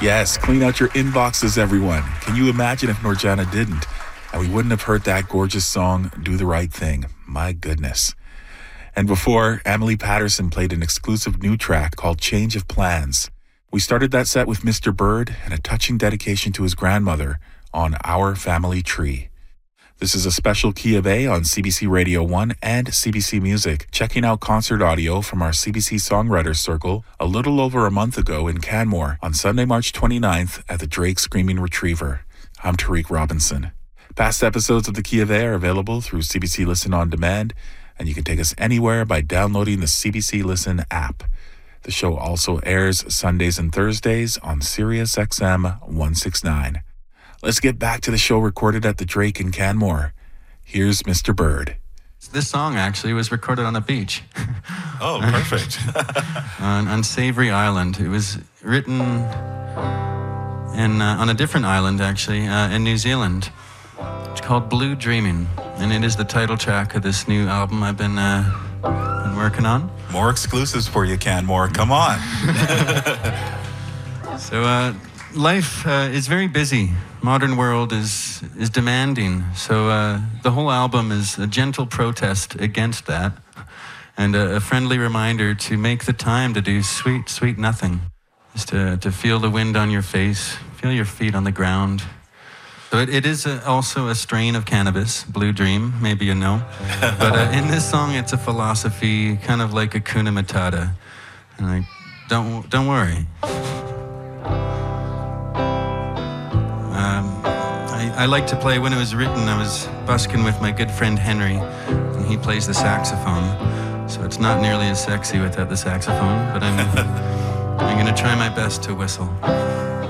Yes, clean out your inboxes, everyone. Can you imagine if Norjana didn't? And we wouldn't have heard that gorgeous song, Do the Right Thing. My goodness. And before, Emily Patterson played an exclusive new track called Change of Plans. We started that set with Mr. Bird and a touching dedication to his grandmother on Our Family Tree. This is a special Key of A on CBC Radio 1 and CBC Music, checking out concert audio from our CBC Songwriters Circle a little over a month ago in Canmore on Sunday, March 29th at the Drake Screaming Retriever. I'm Tariq Robinson. Past episodes of the Key of A are available through CBC Listen On Demand, and you can take us anywhere by downloading the CBC Listen app. The show also airs Sundays and Thursdays on Sirius XM 169. Let's get back to the show recorded at the Drake in Canmore. Here's Mr. Bird. This song actually was recorded on a beach. Oh, perfect. on Savory Island. It was written on a different island, actually, in New Zealand. It's called Blue Dreaming, and it is the title track of this new album I've been working on. More exclusives for you, Canmore. Come on. So, life is very busy. Modern world is demanding. So the whole album is a gentle protest against that, and a friendly reminder to make the time to do sweet, sweet nothing. Just to feel the wind on your face, feel your feet on the ground. So it is also a strain of cannabis, Blue Dream, maybe you know. But in this song, it's a philosophy, kind of like Hakuna Matata. And like, don't worry. I like to play, when it was written, I was busking with my good friend Henry, and he plays the saxophone. So it's not nearly as sexy without the saxophone, but I'm going to try my best to whistle.